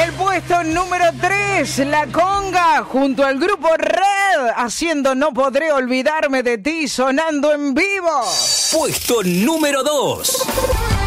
el puesto número 3, La Conga, junto al grupo Red, haciendo No Podré Olvidarme de Ti, sonando en vivo. Puesto número 2.